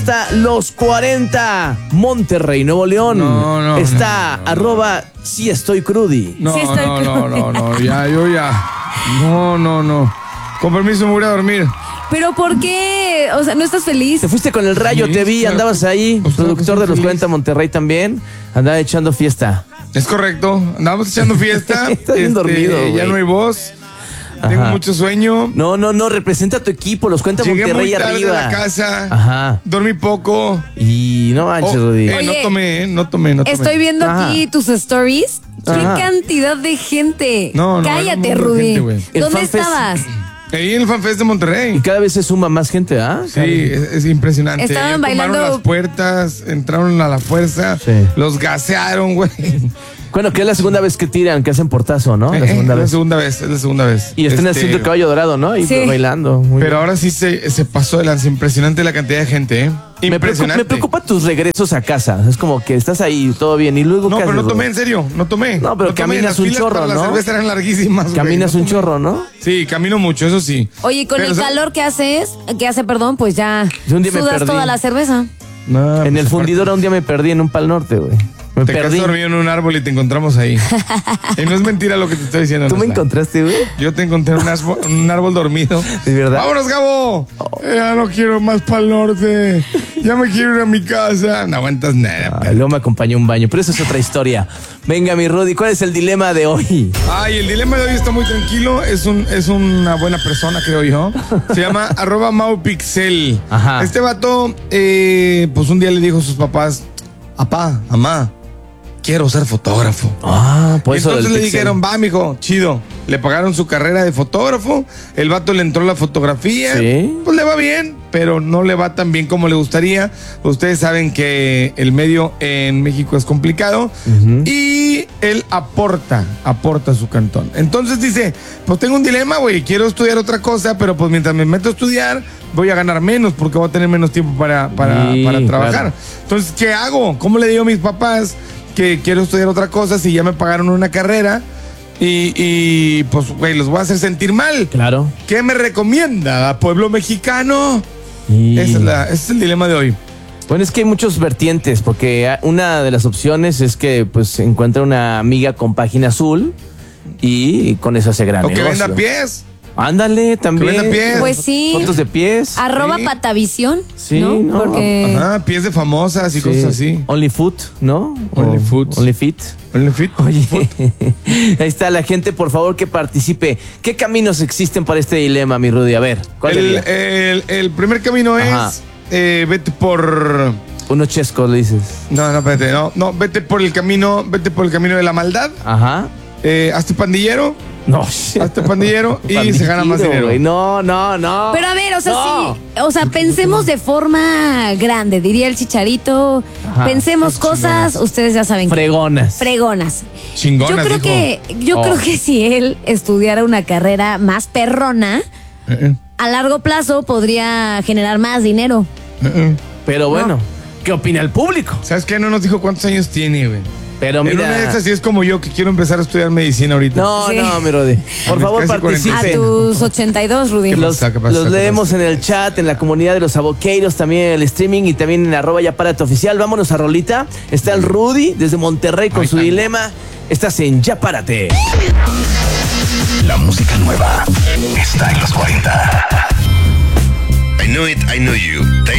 Está los 40, Monterrey, Nuevo León. Está @ sí estoy crudi. No, Sí estoy no, ya. No. Con permiso, me voy a dormir. ¿Pero por qué? O sea, ¿no estás feliz? Te fuiste con el Rayo, Sí, te vi, claro. andabas ahí. O sea, Productor de los feliz. 40 Monterrey también. Andaba echando fiesta. Es correcto. Andamos echando fiesta. Estás bien dormido, güey. Ya no hay voz. Tengo Ajá. mucho sueño. No, representa a tu equipo, los 40 Llegué Monterrey muy tarde arriba. a la casa. Ajá. Dormí poco. Y no manches, Rudy. Oye, No tomé. Estoy viendo Ajá. aquí tus stories. ¡Qué Ajá. cantidad de gente! No, era un Cállate, montón de Rudy. gente, güey. El ¿Dónde FanFest. estabas? Ahí en el FanFest de Y Monterrey. cada vez se suma más gente, ¿ah? Sí, es impresionante. Estaban Tomaron bailando- las puertas, entraron a la fuerza, Sí. los gasearon, güey. Bueno, que es la segunda vez que tiran, que hacen portazo, ¿no? La segunda vez. Es la segunda vez. Y están haciendo el caballo dorado, ¿no? Y Sí. bailando. Muy Pero bien. ahora sí se pasó de lanza. Impresionante la cantidad de gente, ¿eh? Impresionante. Me preocupa tus regresos a casa. Es como que estás ahí, todo bien. Y luego, No, ¿qué pero no haces, tomé, Rudy? en serio, no tomé. No, pero tomé. caminas Las un filas chorro, para la ¿no? cerveza eran larguísimas, güey. Caminas No un tomé. chorro, ¿no? Sí, camino mucho, eso sí. Oye, con Pero, el o sea, calor que hace, pues ya Yo un día me sudas perdí. toda la cerveza. No, En pues, el fundidor un día me perdí en un Pal Norte, güey. Me Te quedaste perdí. dormido en un árbol y te encontramos ahí. Y no es mentira lo que te estoy diciendo. ¿Tú me Nesta. encontraste, güey? Yo te encontré en un árbol dormido. ¿De verdad? ¡Vámonos, Gabo! Ya no quiero más para el norte. Ya me quiero ir a mi casa. No aguantas nada. Luego me acompañó un baño, pero eso es otra historia. Venga, mi Rudy, ¿cuál es el dilema de hoy? Ay, el dilema de hoy está muy tranquilo. Es una buena persona, creo yo. Se llama @maupixel. Ajá. Este vato, pues un día le dijo a sus papás: Apá, mamá, quiero ser fotógrafo. Por Y eso entonces del le pixel. dijeron: va, mijo, chido. Le pagaron su carrera de fotógrafo. El vato le entró la fotografía. Sí. Pues le va bien, pero no le va tan bien como le gustaría. Ustedes saben que el medio en México es complicado. Y él aporta su cantón. Entonces dice: pues tengo un dilema, güey. Quiero estudiar otra cosa, pero pues mientras me meto a estudiar, voy a ganar menos porque voy a tener menos tiempo para Sí, trabajar. claro. Entonces, ¿qué hago? ¿Cómo le digo a mis papás que quiero estudiar otra cosa si ya me pagaron una carrera? Y pues, güey, los voy a hacer sentir mal. Claro. ¿Qué me recomienda, pueblo mexicano? Y- Ese es el dilema de hoy. Bueno, es que hay muchos vertientes, porque una de las opciones es que pues encuentra una amiga con página azul y con eso hace gran O que negocio. venda pies. Ándale, también. venda pies. Pues sí. Fotos de pies. Sí. @patavisión. Sí, ¿no? no, Porque Ajá, pies de famosas y Sí. cosas así. OnlyFoot, ¿no? OnlyFoot. OnlyFit. OnlyFit. Oye, ahí está la gente, por favor, que participe. ¿Qué caminos existen para este dilema, mi Rudy? A ver, ¿cuál sería? El primer camino Ajá. es vete por. Unos chescos, le dices. No, espérate, no, vete por el camino de la maldad. Ajá. Hazte pandillero. No. Hazte pandillero y se gana más dinero. Güey. No. Pero a ver, o sea, No. sí, o sea, pensemos de forma grande, diría el Chicharito. Ajá. Pensemos cosas, ustedes ya saben. Fregonas. Fregonas. Chingonas, Yo creo dijo. creo que si él estudiara una carrera más perrona, a largo plazo podría generar más dinero. Pero bueno, ¿qué opina el público? ¿Sabes qué? No nos dijo cuántos años tiene, güey. Pero En una de mira. esas sí es como yo, que quiero empezar a estudiar medicina ahorita. No, Sí. mi Rudy. Por mis favor, casi 40. A participen. tus 82, Rudy. ¿Qué Los, pasa? ¿Qué pasa? los ¿Qué leemos pasa? en el chat, en la comunidad de los aboqueiros, también en el streaming y también en @yapárate oficial. Vámonos a Rolita. Está el Rudy desde Monterrey con Ahí su está. dilema. Estás en Ya Párate. La música nueva está en los 40. I Know It, I Know You.